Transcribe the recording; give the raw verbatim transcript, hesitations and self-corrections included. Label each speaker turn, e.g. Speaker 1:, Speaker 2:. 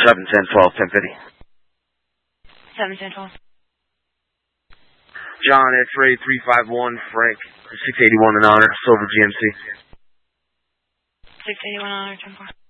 Speaker 1: seven, ten, twelve, ten fifty.
Speaker 2: seven, ten, twelve.
Speaker 1: John X-Ray three five one, Frank, six eighty-one in honor, Silver G M C.
Speaker 2: six eighty-one honor, ten four.